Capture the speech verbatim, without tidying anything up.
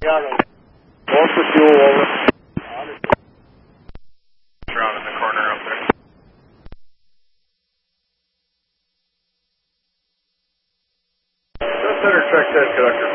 Yeah, going for fuel over. Around in the corner up there. Just better check that conductor.